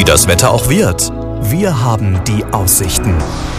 wie das Wetter auch wird. Wir haben die Aussichten.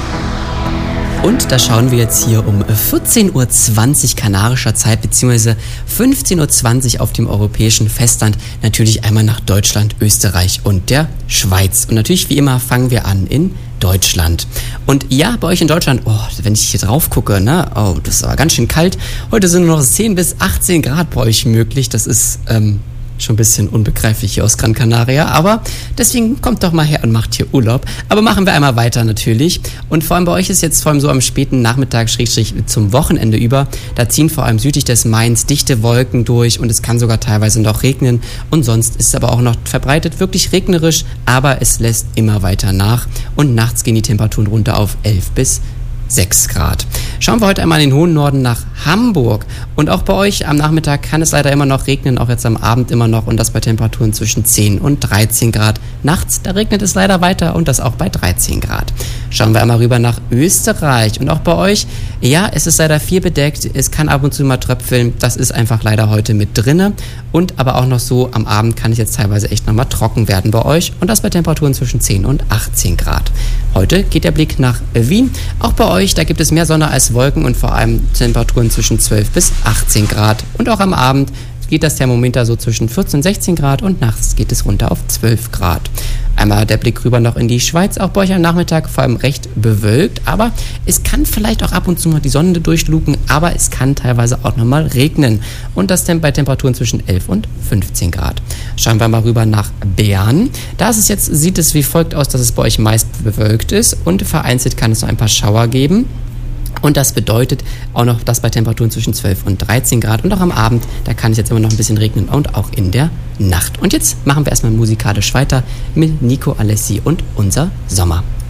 Und da schauen wir jetzt hier um 14.20 Uhr kanarischer Zeit bzw. 15.20 Uhr auf dem europäischen Festland natürlich einmal nach Deutschland, Österreich und der Schweiz. Und natürlich wie immer fangen wir an in Deutschland. Und ja, bei euch in Deutschland, wenn ich hier drauf gucke, das ist aber ganz schön kalt. Heute sind nur noch 10 bis 18 Grad bei euch möglich. Das ist schon ein bisschen unbegreiflich hier aus Gran Canaria, aber deswegen kommt doch mal her und macht hier Urlaub. Aber machen wir einmal weiter natürlich. Und vor allem bei euch ist jetzt vor allem so am späten Nachmittag zum Wochenende über, da ziehen vor allem südlich des Mains dichte Wolken durch und es kann sogar teilweise noch regnen. Und sonst ist es aber auch noch verbreitet wirklich regnerisch, aber es lässt immer weiter nach und nachts gehen die Temperaturen runter auf 11 bis 6 Grad. Schauen wir heute einmal in den hohen Norden nach Hamburg. Und auch bei euch am Nachmittag kann es leider immer noch regnen, auch jetzt am Abend immer noch und das bei Temperaturen zwischen 10 und 13 Grad. Nachts, da regnet es leider weiter und das auch bei 13 Grad. Schauen wir einmal rüber nach Österreich und auch bei euch, ja, es ist leider viel bedeckt, es kann ab und zu mal tröpfeln, das ist einfach leider heute mit drinne und aber auch noch so am Abend kann es jetzt teilweise echt nochmal trocken werden bei euch und das bei Temperaturen zwischen 10 und 18 Grad. Heute geht der Blick nach Wien, auch bei euch, da gibt es mehr Sonne als Wolken und vor allem Temperaturen zwischen 12 bis 18 Grad und auch am Abend geht das Thermometer so zwischen 14 und 16 Grad und nachts geht es runter auf 12 Grad. Einmal der Blick rüber noch in die Schweiz, auch bei euch am Nachmittag vor allem recht bewölkt, aber es kann vielleicht auch ab und zu mal die Sonne durchluken, aber es kann teilweise auch nochmal regnen und das bei Temperaturen zwischen 11 und 15 Grad. Schauen wir mal rüber nach Bern. Sieht es wie folgt aus, dass es bei euch meist bewölkt ist und vereinzelt kann es noch ein paar Schauer geben. Und das bedeutet auch noch das bei Temperaturen zwischen 12 und 13 Grad. Und auch am Abend, da kann es jetzt immer noch ein bisschen regnen und auch in der Nacht. Und jetzt machen wir erstmal musikalisch weiter mit Nico Alessi und Unser Sommer.